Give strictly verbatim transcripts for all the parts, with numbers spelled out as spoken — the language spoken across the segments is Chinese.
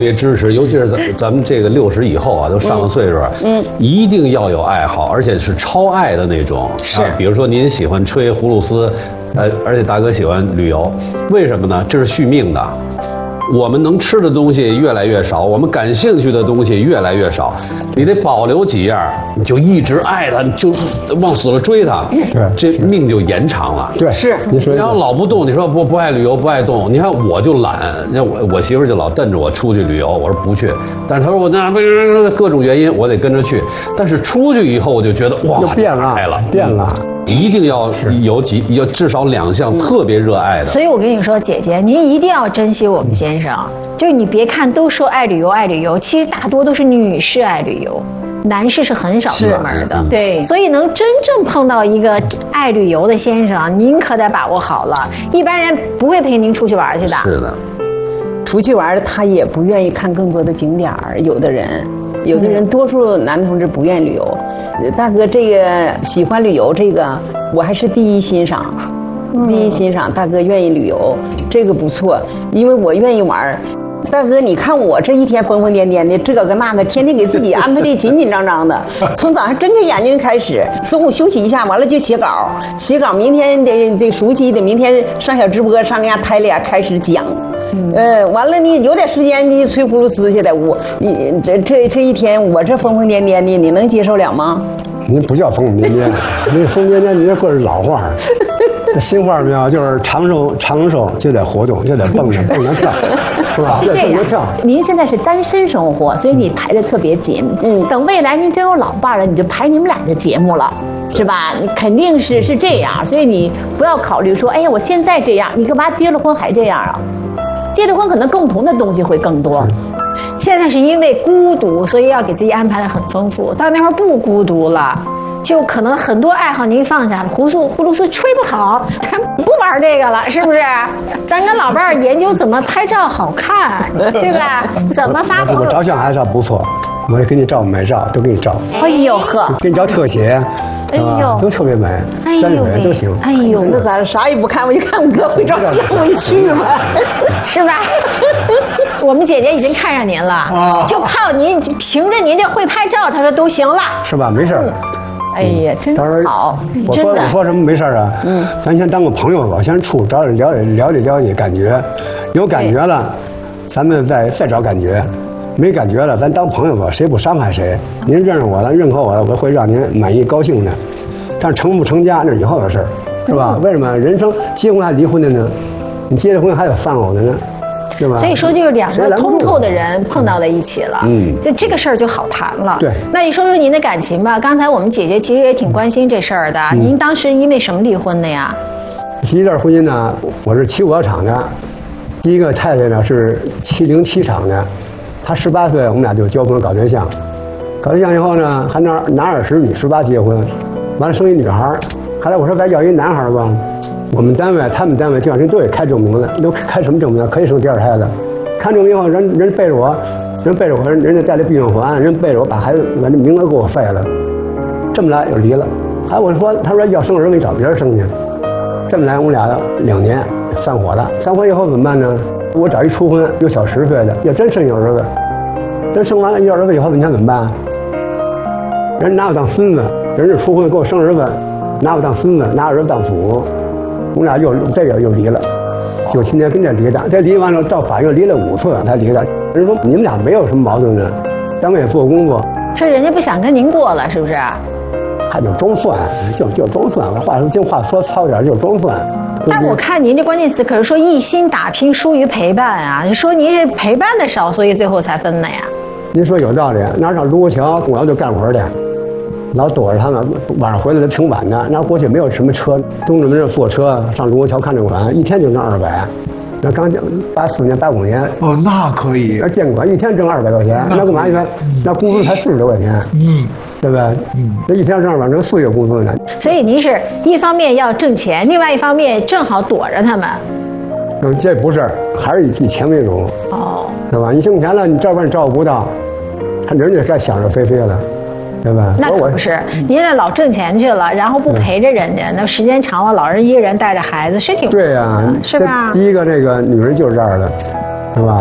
特别支持，尤其是咱咱们这个六十以后啊，都上了岁数，嗯，一定要有爱好，而且是超爱的那种。 是， 啊、比如说您喜欢吹葫芦丝，呃，而且大哥喜欢旅游，为什么呢？这是续命的。我们能吃的东西越来越少，我们感兴趣的东西越来越少，你得保留几样，你就一直爱它，就往死了追它， 对， 这命就延长了。 对， 是。 你说， 你要老不动，你说不不爱旅游，不爱动，你看我就懒，你看我我媳妇就老瞪着我出去旅游，我说不去，但是她说我那各种原因我得跟着去，但是出去以后我就觉得哇， 变了， 爱了， 变了。 一定要有几有至少两项特别热爱的。 所以我跟你说，姐姐，您一定要珍惜我们先生。就是你别看都说爱旅游爱旅游，其实大多都是女士爱旅游，男士是很少出门的。 对， 所以能真正碰到一个爱旅游的先生，您可得把握好了。一般人不会陪您出去玩去的。 是的， 出去玩他也不愿意看更多的景点儿，有的人。有的人，多数男同志不愿意旅游，大哥这个喜欢旅游，这个我还是第一欣赏，第一欣赏大哥愿意旅游，这个不错，因为我愿意玩。大哥，你看我这一天疯疯癫癫的，这个那个，天天给自己安排的紧紧张张的。从早上睁开眼睛开始，中午休息一下，完了就写稿，写稿，明天得得熟悉的，明天上小直播，上家台里开始讲。呃，完了你有点时间，你吹葫芦丝去在屋，你这这这一天我这疯疯癫癫的，你能接受了吗？ 您不叫疯疯癫癫，那疯癫癫，你这过是老话。新话没有，就是长寿长寿就得活动，就得蹦着蹦着跳，是吧？ 是这样。您现在是单身生活，所以你排的特别紧。嗯，等未来您真有老伴了，你就排你们俩的节目了，是吧？你肯定是是这样，所以你不要考虑说，哎呀，我现在这样，你干嘛结了婚还这样啊？结了婚可能共同的东西会更多。 现在是因为孤独，所以要给自己安排的很丰富。到那会儿不孤独了。就可能很多爱好您放下了，葫芦葫芦丝吹不好，咱不玩这个了，是不是？咱跟老伴儿研究怎么拍照好看，对吧？怎么发朋友？ 我照相还是不错，我也给你照美照，都给你照。 哎呦呵， 给你照特写， 哎呦， 都特别美，山水都行。 哎呦， 那咱啥也不看，我就看我哥会照相，我一去吧， 是吧？我们姐姐已经看上您了，就靠您，凭着您这会拍照，她说都行了， 是吧？没事儿。 哎呀，真好！ 我说我说什么没事啊？嗯，咱先当个朋友吧，先处找了解了解了解感觉，有感觉了，咱们再再找感觉，没感觉了，咱当朋友吧，谁不伤害谁？您认识我了，认可我了，我会让您满意高兴的。但是成不成家那是以后的事儿，是吧？为什么人生结婚还离婚的呢？你结了婚还有丧偶的呢？ 所以说，就是两个通透的人碰到了一起了，嗯，就这个事儿就好谈了。 对， 那你说说您的感情吧。刚才我们姐姐其实也挺关心这事儿的。嗯、您当时因为什么离婚的呀？ 第一段婚姻呢，我是七五二厂的，第一个太太呢是七零七厂的，她十八岁，我们俩就交朋友搞对象，搞对象以后呢，还男男二十女十八结婚，完了生一女孩，后来我说再要一男孩吧。我们单位，他们单位就像人都得开证明的，都开什么证明？可以生第二胎的。看证明以后，人人背着我，人背着我，人家带来避孕环，人背着我把孩子把这名额给我废了。这么来又离了。还我说，他说要生儿子，给找别人生去。这么来，我们俩两年散伙了。散伙以后怎么办呢？我找一初婚有小十岁的，要真生一儿子，真生完了一儿子以后，你想怎么办？人拿我当孙子，人家初婚给我生儿子，拿我当孙子，拿儿子当祖。我们俩又这个又离了，就今天跟这离的，这离完了到法院离了五次才离的。人说你们俩没有什么矛盾呢，单位也做工作。 是人家不想跟您过了，是不是？ 还就装蒜，就就装蒜。我话说净话说糙点，就装蒜。 但我看您这关键词可是说一心打拼疏于陪伴啊，你说您是陪伴的少，所以最后才分的呀。 您说有道理，哪上卢沟桥，我要就干活去。老躲着他们，晚上回来都挺晚的。那过去没有什么车，东直门这坐车上卢沟桥看证馆，一天就挣二百。那刚八四年、八五年哦，那可以。 那建馆一天挣二百块钱，那干嘛去？那工资才四十多块钱，嗯，对吧？嗯，这一天挣二百，挣四月工资呢。 所以您是一方面要挣钱，另外一方面正好躲着他们。 嗯，这不是，还是以以钱为主。哦，是吧？你挣钱了，你这边你照顾不到，他人家该想着飞飞了。对吧？ 那可不是，您这老挣钱去了，然后不陪着人家，那时间长了，老人一个人带着孩子是挺对呀， 是吧？ 第一个这个女人就是这样的，是吧？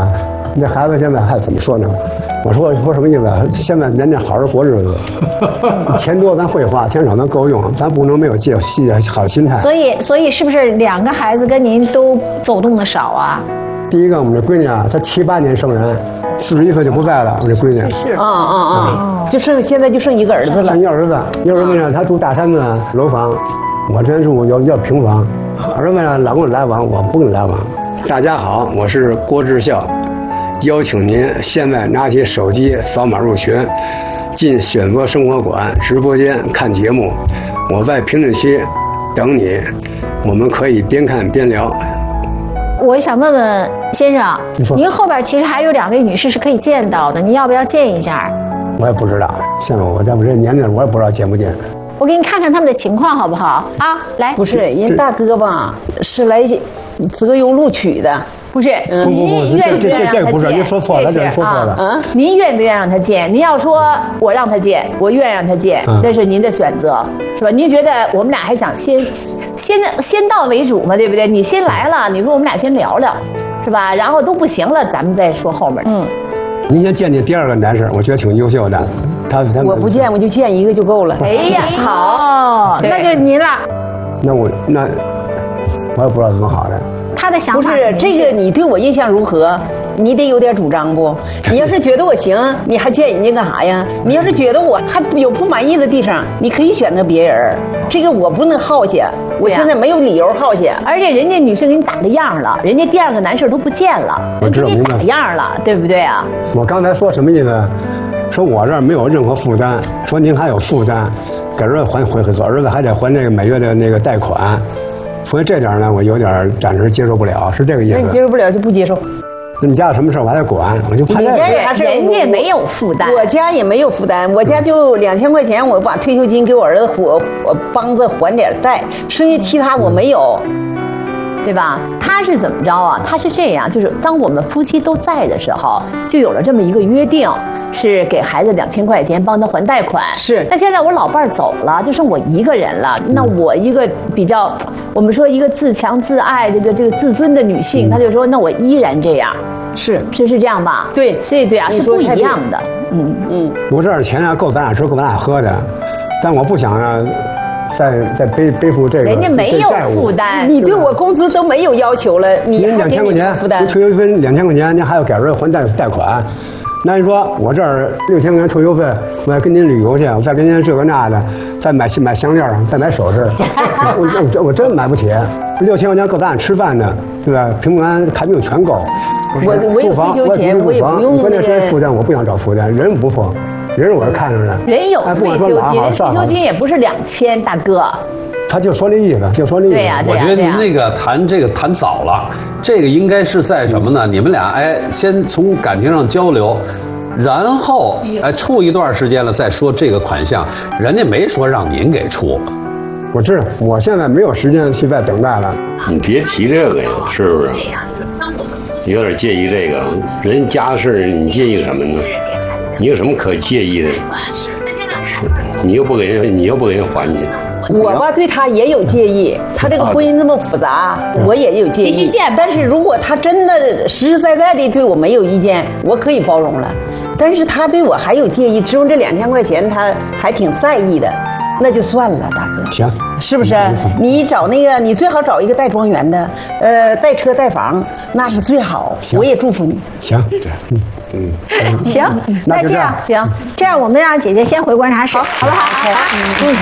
这孩子现在还怎么说呢？我说说什么意思啊？现在人家好好过日子，钱多咱会花，钱少咱够用，咱不能没有借细好心态。 所以，所以是不是两个孩子跟您都走动的少啊？ 第一个，我们这闺女啊，她七八年生人，四十一岁就不在了。我这闺女是啊啊啊，就剩现在就剩一个儿子了。 剩一儿子，一儿子呢，他住大山子楼房，我这住要要平房。儿子呢，老跟我来往，我不跟你来往。大家好，我是郭志孝，邀请您现在拿起手机扫码入群，进选择生活馆直播间看节目。我在评论区等你，我们可以边看边聊。 我想问问先生，您后边其实还有两位女士是可以见到的，您要不要见一下？ 我也不知道，像我这我这年龄，我也不知道见不见。 我给你看看他们的情况好不好啊？来， 不是人大哥吧，是来择优录取的。 不是， 不不不， 您愿不这这愿意让他这个不是，您见？ 说错了，这是是说错了。 啊，您愿不愿意让他见？您要说我让他见，我愿意让他见， 嗯那是您的选择，是吧？您觉得我们俩还想先先先到为主嘛，对不对？你先来了，你说我们俩先聊聊，是吧？然后都不行了，咱们再说后面的。 嗯， 您先见见第二个男士，我觉得挺优秀的。他他我不见，我就见一个就够了。 哎呀，好， 哦， 对那就您了。 那我那我也不知道怎么好的。 他的想不法是这个，你对我印象如何？你得有点主张不？你要是觉得我行，你还见人家干啥呀？你要是觉得我还有不满意的地方，你可以选择别人。这个我不能耗下，我对呀现在没有理由耗下。 而且人家女士给你打了样了，人家第二个男士都不见了， 我知道人家打明白样了，对不对啊？ 我刚才说什么意思？说我这儿没有任何负担，说您还有负担，给儿子还还给儿子还得还这个每月的那个贷款，所以这点呢，我有点暂时接受不了，是这个意思那你。接受不了就不接受。 那你家有什么事儿我还得管，我就怕你这个。 家有啥事儿人家没有负担， 我家也没有负担，我家就两千块钱，我把退休金给我儿子我我帮着还点贷，剩下其他我没有。 对吧？他是怎么着啊？他是这样，就是当我们夫妻都在的时候，就有了这么一个约定，是给孩子两千块钱帮他还贷款。 是那现在我老伴儿走了，就剩我一个人了。那我一个比较，我们说一个自强自爱、这个这个自尊的女性，她就说，那我依然这样， 是是是这样吧？ 对所以对啊， 你是不一说太对样的。嗯， 嗯， 我这儿钱啊够咱俩吃够咱俩喝的，但我不想呢再再背背负这个人家没有这债务负担。 你对我工资都没有要求了，你您还给你两千块钱负担您？退休费两千块钱，您还要给儿子还贷贷款。那你说我这儿六千块钱退休费，我再跟您旅游去，我再跟您这个那的，再买买项链，再买首饰，我我我真买不起。六千块钱够咱俩吃饭的，对吧？平平安安看病全够。 我我有住房退休钱我我也不用关键那个是负担，我不想找负担，人不错，人我是看着的。 人有哎不退休管说哪儿金，人退休好上好金也不是两千，大哥。 他就说那意思，就说那意思。 对呀对呀我觉得您那个谈这个谈早了，这个应该是在什么呢？你们俩哎，先从感情上交流，然后哎处一段时间了再说这个款项，人家没说让您给出。 我知道，我现在没有时间去再等待了。 你别提这个呀，是不是？你有点介意这个，人家的事儿你介意什么呢？你有什么可介意的？是，你又不给人，你又不给人还去。 我吧对他也有介意，他这个婚姻这么复杂，我也有介意。 继续见吧但是如果他真的实实在在的对我没有意见，我可以包容了。但是他对我还有介意，只有这两千块钱他还挺在意的，那就算了，大哥。 行， 是不是？你找那个，你最好找一个带庄园的，呃，带车带房，那是最好。我也祝福你。 行，对，嗯嗯。 行，那这样那就这样行，这样我们让姐姐先回观察室，好不好？好，嗯。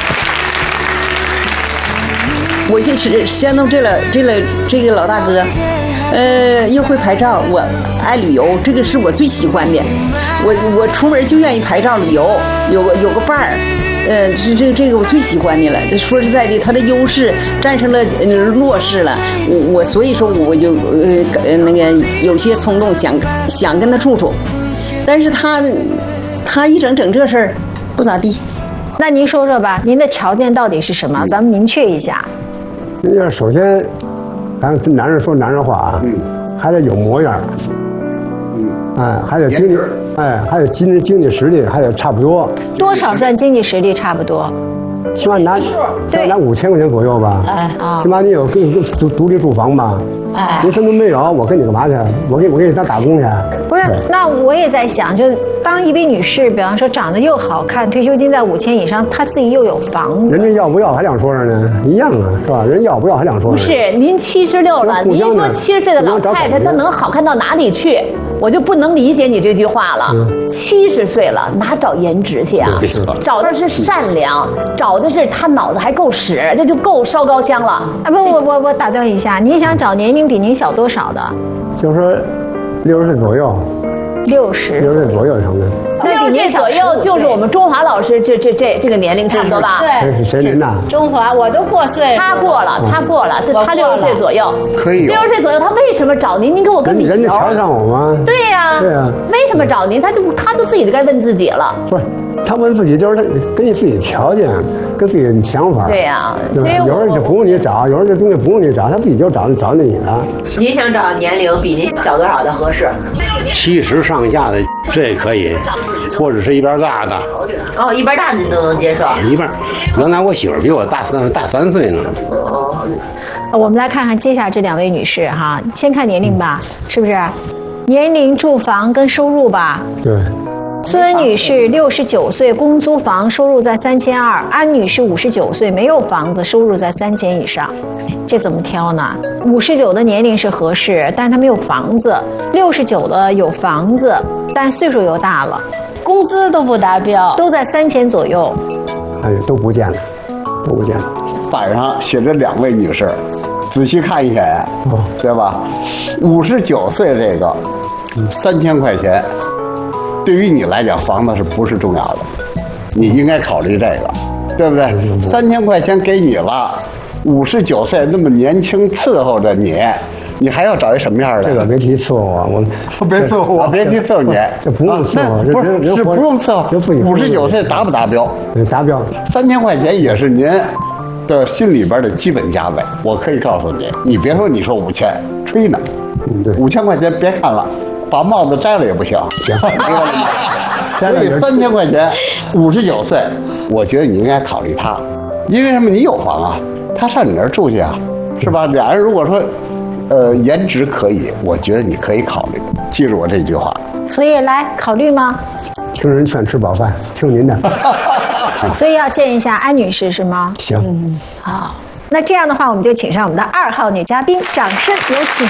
我就是相中这了这了这个老大哥，呃，又会拍照，我爱旅游，这个是我最喜欢的。我我出门就愿意拍照旅游，有个有个伴儿，呃，这这这个我最喜欢的了。这说实在的，他的优势战胜了呃弱势了。我我所以说我就呃呃那个有些冲动想想跟他处处，但是他他一整整这事儿不咋地。 那您说说吧，您的条件到底是什么？咱们明确一下。 要首先，咱这男人说男人话啊，还得有模样，哎，还得经济，哎，还得经济经济实力还得差不多， 多少算经济实力差不多？ 起码拿起码对拿五千块钱左右吧， 哎啊起码你有个独独立住房吧， 哎你什么都没有，我跟你干嘛去？我给我给你当打工去？ 不是，那我也在想，就当一位女士，比方说长得又好看，退休金在五千以上，她自己又有房子， 人家要不要还两说着呢？一样啊，是吧？人要不要还两说着呢？ 不是，您七十六了，您说七十岁的老太太她能好看到哪里去？我就不能理解你这句话了。七十岁了，哪找颜值去啊？找的是善良，找的是她脑子还够使，这就够烧高香了。 啊不，我我我打断一下，你想找年龄比您小多少的？ 就是说六十岁左右， 六十， 六十岁左右成的。 六十岁左右就是我们中华老师这这这这个年龄差不多吧？ 对， 是谁您呐？ 中华我都过岁， 他过了，他过了，对，他六十岁左右， 可以有六十岁左右，他为什么找您？您给我个理由。 人家瞧得上我吗？ 对呀， 对呀， 为什么找您？他就他就自己该问自己了。 不是，他问自己就是他根据自己条件，跟自己的想法。 对呀， 对吧？ 所以有人就不用你找，有人这东西不用你找，他自己就找找你了。 您想找年龄比您小多少的合适？ 七十上下的这也可以，或者是一边大的。 哦，一边大的您都能接受。 一边，原来我媳妇儿比我大三大三岁呢。 我们来看看接下来这两位女士哈，先看年龄吧，是不是？年龄、住房跟收入吧。 对。 孙女士六十九岁，公租房，收入在三千二；安女士五十九岁，没有房子，收入在三千以上。这怎么挑呢？五十九的年龄是合适，但是她没有房子；六十九的有房子，但岁数又大了，工资都不达标，都在三千左右。 哎，都不见了，都不见了。 板上写着两位女士，仔细看一眼， 哦， 对吧？五十九岁这个，三千块钱。对于你来讲，房子是不是重要的？你应该考虑这个，对不对？三千块钱给你了，五十九岁那么年轻伺候着你，你还要找一什么样的？ 这个别提伺候我，我别伺候我，别提伺候你， 这不用伺候， 不是是不用伺候。五十九岁达不达标？ 达标。 三千块钱也是您的心里边的基本价位。我可以告诉你，你别说你说五千，吹呢。 嗯，对， 五千块钱别看了。把帽子摘了也不行， 行， 所以三千块钱，五十九岁，我觉得你应该考虑他，因为什么？你有房啊，他上你那儿住去啊，是吧？俩人如果说，呃，颜值可以，我觉得你可以考虑，记住我这句话。 所以来考虑吗？ 听人劝，吃饱饭，听您的。 所以要见一下安女士是吗？ 行， 嗯，好，那这样的话，我们就请上我们的二号女嘉宾，掌声有请。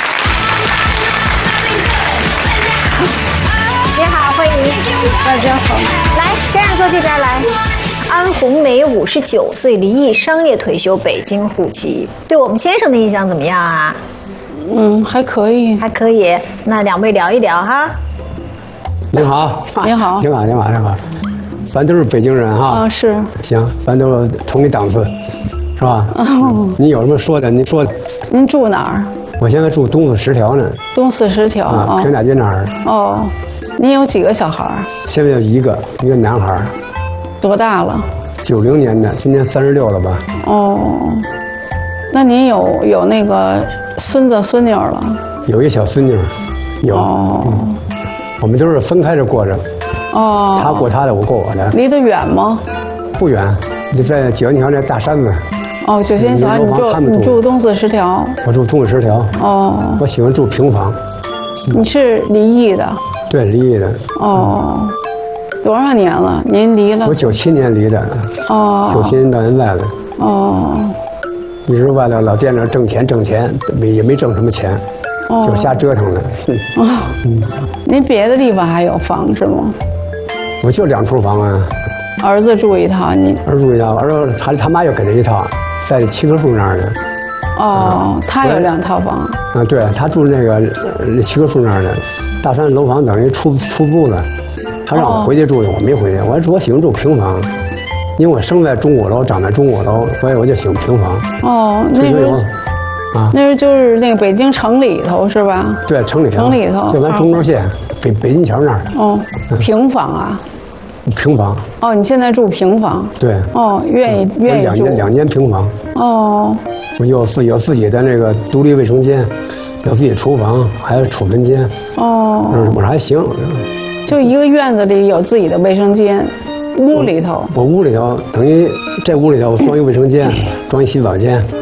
你好，欢迎，大家好。来，先生坐这边来。安红梅五十九岁，离异，商业退休，北京户籍。对我们先生的印象怎么样啊？ 嗯，还可以， 还可以。那两位聊一聊哈。 您好， 你好， 您好，您好，您好。咱都是北京人哈。 啊，是。 行，咱都是同一档次，是吧？ 哦。 您有什么说的？您说。 您住哪儿？ 我现在住东四十条呢。 东四十条啊，平大街那儿。 哦。您有几个小孩？ 现在有一个，一个男孩。 多大了？ 九零年的，今年三十六了吧？ 哦，那您有有那个孙子孙女了？ 有一小孙女，有。 哦、 嗯，我们都是分开着过着。 哦。 他过他的，我过我的。 离得远吗？ 不远，就在九仙桥那大山子。 哦，九仙桥，你住你住东四十条？ 我住东四十条。 哦。 我喜欢住平房。 你是离异的？ 对，离异的。 哦，多少年了？您离了？ 我九七年离的。 哦。 九七年到现在了。 哦。 一直为了老惦着挣钱挣钱，没也没挣什么钱，哦、就瞎折腾了。 哦。嗯。您别的地方还有房是吗？ 我就两处房啊。 儿子住一套，你。 儿子住一套，儿子他他妈又给他一套，在七棵树那儿呢。 哦，嗯、他有两套房。 啊，对他住那个那七棵树那儿的，大山楼房等于出出租了。他让我回去住去，我没回去。我说我喜欢住平房，因为我生在钟鼓楼，长在钟鼓楼，所以我就喜欢平房。 哦，那是啊，那是就是那个北京城里头是吧？ 对，城里头。 城里头， 就咱中轴线、哦、北北京桥那儿。 哦，平房啊。 平房。 哦，你现在住平房？ 对。 哦，愿意愿意住。 两间两间平房。 哦。 我有自有自己的那个独立卫生间，有自己厨房，还有储存间。 哦。 我说还行。 就一个院子里有自己的卫生间，屋里头。 我, 我屋里头等于这屋里头装一卫生间，装一洗澡间，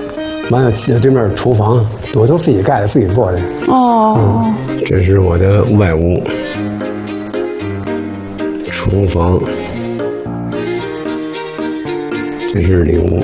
完了对面厨房，我都自己盖的，自己做的。 哦， 嗯，这是我的外屋，厨房，这是里屋。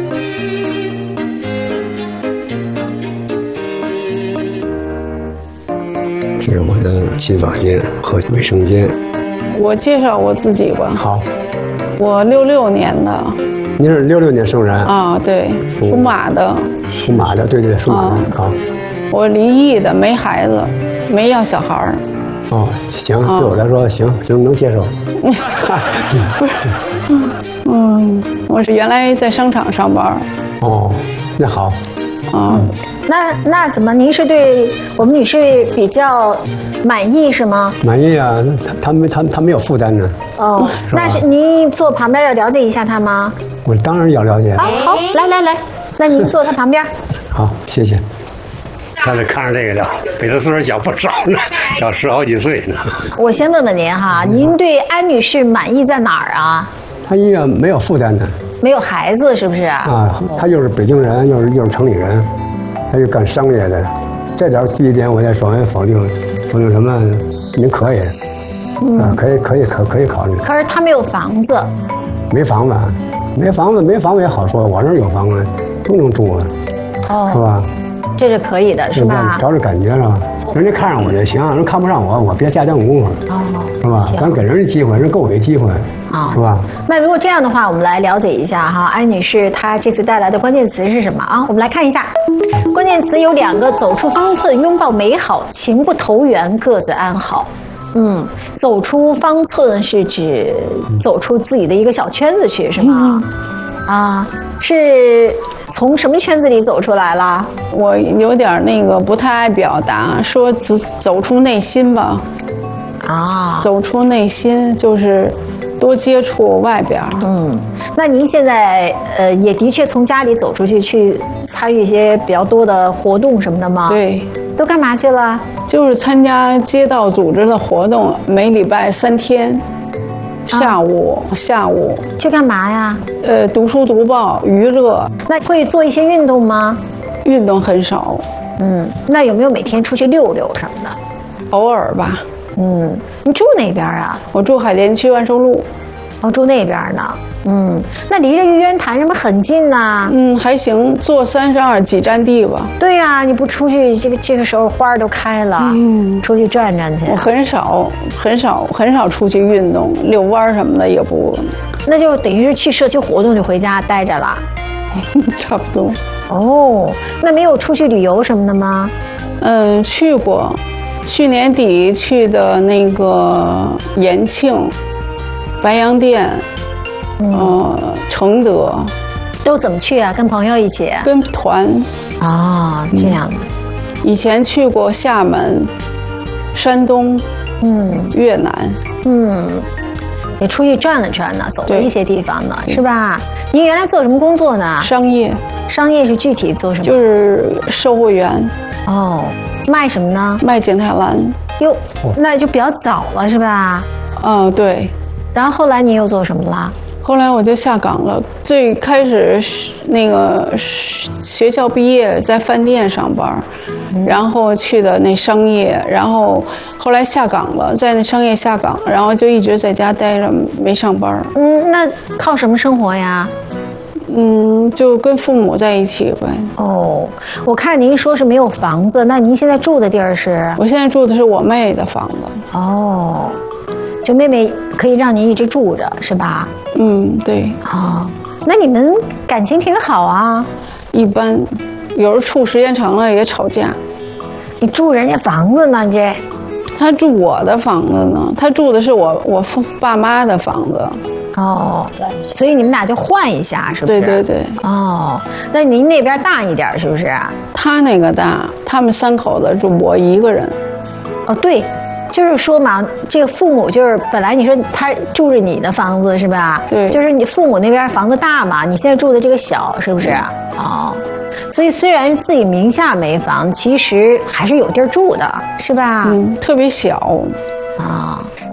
这是我的洗发间和卫生间。 我介绍我自己吧。 好， 我六六年的。 您是六六年生人啊？对，属马的。 属马的，对对，属马的啊。 我离异的，没孩子，没要小孩儿。 哦，行，对我来说行，能能接受。 不是，嗯，我是原来在商场上班。 哦，那好。 啊， 那那怎么？您是对我们女士比较满意是吗？ 满意啊，他他没他他没有负担呢。 哦，那是您坐旁边要了解一下他吗？ 我当然要了解。 啊，好，来来来，那您坐他旁边。 好，谢谢。 他这看着这个了，比他岁数小不少呢，小十好几岁呢。 我先问问您哈，您对安女士满意在哪儿啊？ 她一个没有负担的。 没有孩子是不是啊？他又是北京人，又是又是城里人，他又干商业的，这点第一点我在首先否定，否定什么？您可以，嗯、啊，可以可以可可以考虑。 可是他没有房子， 没房子，没房子没房子也好说，我这儿有房子，都能住啊，哦，是吧？ 这是可以的，是吧？ 找着感觉是吧？人家看上我就行，人看不上我，我别下耽误功夫，哦，是吧？咱给人家机会，人给我一机会，啊，是吧？ 那如果这样的话，我们来了解一下哈，安女士她这次带来的关键词是什么啊？我们来看一下，关键词有两个：走出方寸，拥抱美好，情不投缘，各自安好。嗯，走出方寸是指走出自己的一个小圈子去，是吗？嗯、啊，是从什么圈子里走出来了？ 我有点那个不太爱表达，说走走出内心吧。啊，走出内心就是多接触外边。 嗯，那您现在呃也的确从家里走出去，去参与一些比较多的活动什么的吗？ 对。 都干嘛去了？ 就是参加街道组织的活动，每礼拜三天，下午、啊、下午去干嘛呀？ 呃，读书读报，娱乐。 那会做一些运动吗？ 运动很少。 嗯，那有没有每天出去溜溜什么的？ 偶尔吧。 嗯，你住哪边啊？ 我住海淀区万寿路。 哦，住那边呢。嗯，那离着玉渊潭什么很近呐、啊？ 嗯，还行，坐三十二几站地吧。 对呀、啊，你不出去，这个这个时候花都开了，嗯，出去转转去。 我很少很少很少出去运动，遛弯什么的也不。 那就等于是去社区活动就回家待着了， 差不多。 哦，那没有出去旅游什么的吗？ 嗯，去过，去年底去的那个延庆。白洋淀，嗯、呃，承德， 都怎么去啊？跟朋友一起？ 跟团。 啊、哦，这样的、嗯。 以前去过厦门、山东，嗯，越南， 嗯，也出去转了转呢，走了一些地方呢，是吧？您原来做什么工作呢？ 商业。 商业是具体做什么？ 就是售货员。 哦，卖什么呢？ 卖景泰蓝。 哟，那就比较早了，是吧？ 嗯，对。 然后后来你又做什么了？ 后来我就下岗了。最开始那个学校毕业在饭店上班，嗯、然后去的那商业，然后后来下岗了，在那商业下岗，然后就一直在家待着，没上班。 嗯，那靠什么生活呀？ 嗯，就跟父母在一起呗。 哦，我看您说是没有房子，那您现在住的地儿是？ 我现在住的是我妹的房子。 哦。就妹妹可以让您一直住着，是吧？ 嗯，对。 哦，那你们感情挺好啊？ 一般，有时候处时间长了也吵架。 你住人家房子呢？这？ 他住我的房子呢，他住的是我我父爸妈的房子。 哦，所以你们俩就换一下，是不是？ 对对对。 哦，那您那边大一点，是不是？ 他那个大，他们三口子住我一个人。 哦，对。就是说嘛，这个父母就是本来你说他住着你的房子是吧？ 对， 就是你父母那边房子大嘛，你现在住的这个小是不是？哦，所以虽然自己名下没房，其实还是有地儿住的，是吧？ 嗯，特别小。 啊、哦，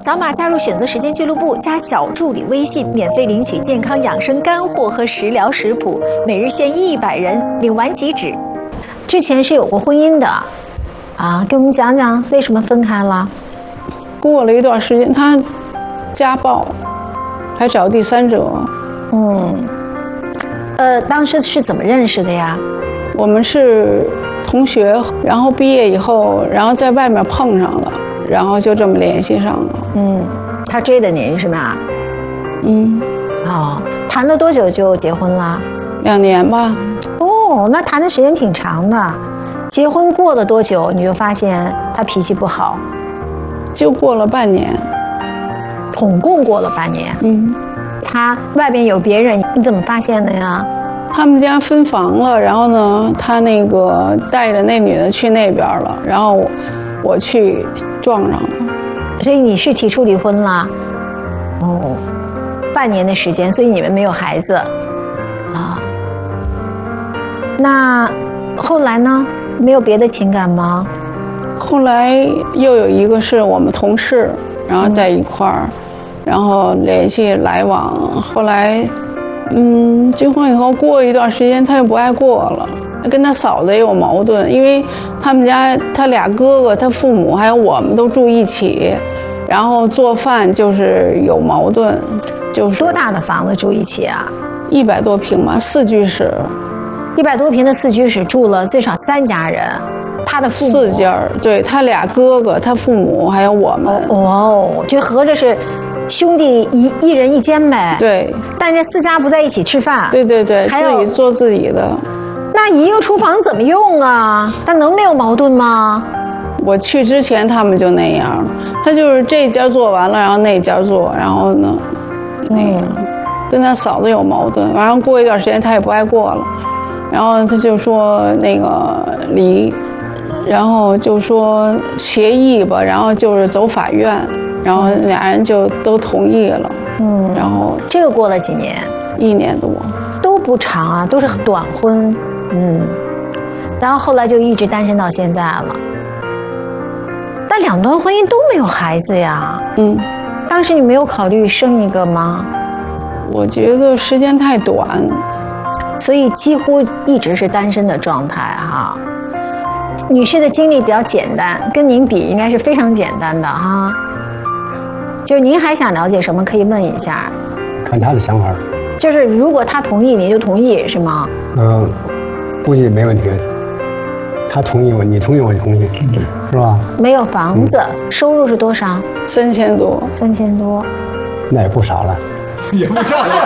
扫码加入选择时间俱乐部，加小助理微信，免费领取健康养生干货和食疗食谱，每日限一百人，领完即止。 之前是有过婚姻的，啊，给我们讲讲为什么分开了？ 过了一段时间，他家暴，还找第三者。 嗯，呃，当时是怎么认识的呀？ 我们是同学，然后毕业以后，然后在外面碰上了，然后就这么联系上了。 嗯，他追的您是吧？ 嗯。 哦，谈了多久就结婚了？ 两年吧。 哦，那谈的时间挺长的。结婚过了多久，你就发现他脾气不好？ 就过了半年。 统共过了半年。 嗯。 他外边有别人，你怎么发现的呀？ 他们家分房了，然后呢，他那个带着那女的去那边了，然后我我去撞上了。 所以你是提出离婚了？哦，半年的时间，所以你们没有孩子啊？那后来呢？没有别的情感吗？ 后来又有一个是我们同事，然后在一块儿，然后联系来往。后来，嗯，结婚以后过一段时间，他又不爱过了，跟他嫂子也有矛盾，因为他们家他俩哥哥、他父母还有我们都住一起，然后做饭就是有矛盾。就是多大的房子住一起啊？ 一百多平吧，四居室。 一百多平的四居室住了最少三家人，他的父母四家，对他俩哥哥、他父母还有我们。 哦，就合着是兄弟一一人一间呗。 对， 但这四家不在一起吃饭。 对对对，自己做自己的。 那一个厨房怎么用啊？他能没有矛盾吗？ 我去之前他们就那样了，他就是这家做完了，然后那家做，然后呢，那样，嗯、跟他嫂子有矛盾，完了过一段时间他也不爱过了。然后他就说那个离，然后就说协议吧，然后就是走法院，然后俩人就都同意了。 嗯， 然后这个过了几年？ 一年多， 都不长啊，都是短婚。嗯，然后后来就一直单身到现在了。但两段婚姻都没有孩子呀。 嗯， 当时你没有考虑生一个吗？ 我觉得时间太短。 所以几乎一直是单身的状态哈。女士的经历比较简单，跟您比应该是非常简单的哈。就是您还想了解什么，可以问一下。 看他的想法。 就是如果他同意，你就同意是吗？ 嗯，估计没问题。他同意我，你同意我就同意，是吧？ 没有房子，嗯、收入是多少？ 三千多。 三千多。 那也不少了。 也不少了。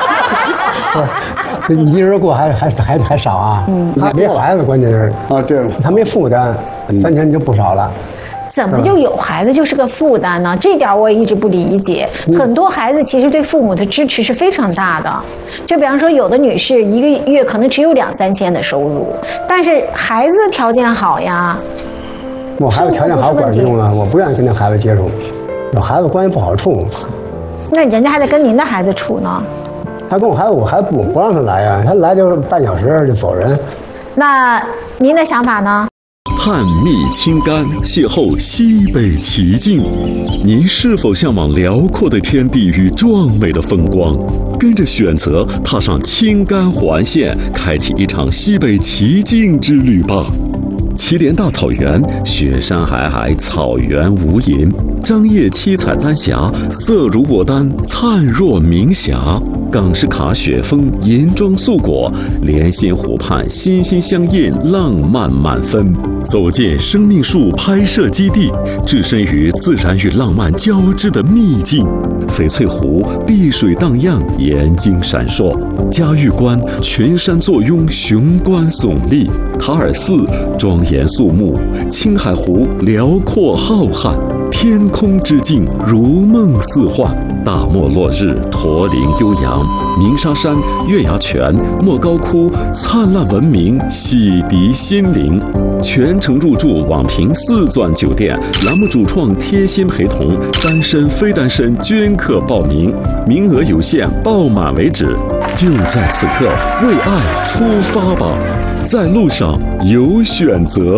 这一人过还还还还少啊！嗯，他没孩子，关键是啊，对， 他没负担，三千就不少了。 怎么就有孩子就是个负担呢？这点我也一直不理解。嗯、很多孩子其实对父母的支持是非常大的。就比方说，有的女士一个月可能只有两三千的收入，但是孩子条件好呀。 我孩子条件好管用啊，我不愿意跟那孩子接触，有孩子关系不好处。 那人家还得跟您的孩子处呢。 他跟我孩子，我还不不让他来呀、啊，他来就是半小时就走人。 那您的想法呢？ 探秘清肝，邂逅西北奇境。您是否向往辽阔的天地与壮美的风光？跟着选择踏上青甘环线，开启一场西北奇境之旅吧。祁连大草原，雪山皑皑，草原无垠。张掖七彩丹霞，色如牡丹，灿若明霞。港式卡雪峰，银装素裹，莲心湖畔，心心相印，浪漫满分。走进生命树拍摄基地，置身于自然与浪漫交织的秘境。翡翠湖碧水荡漾，眼睛闪烁。嘉峪关群山坐拥，雄关耸立。塔尔寺庄严肃穆，青海湖辽阔浩瀚。天空之境如梦似幻，大漠落日驼铃悠扬，鸣沙山、月牙泉、莫高窟灿烂文明，洗涤心灵。全程入住网评四钻酒店，栏目主创贴心陪同，单身非单身均可报名，名额有限，报满为止。就在此刻，为爱出发吧，在路上有选择。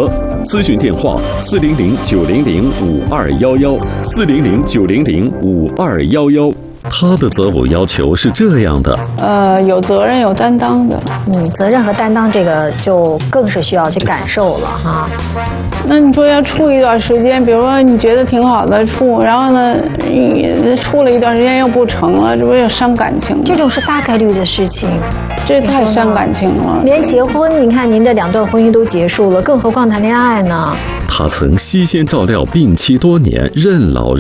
咨询电话四零零九零零五二幺幺四零零九零零五二幺幺。他的择偶要求是这样的： 呃，有责任、有担当的。 嗯，责任和担当这个就更是需要去感受了哈。 那你说要处一段时间，比如说你觉得挺好的处，然后呢，你处了一段时间又不成了，这不也伤感情吗？ 这种是大概率的事情， 这太伤感情了。 连结婚，你看您的两段婚姻都结束了，更何况谈恋爱呢？ 他曾悉心照料病妻多年，任劳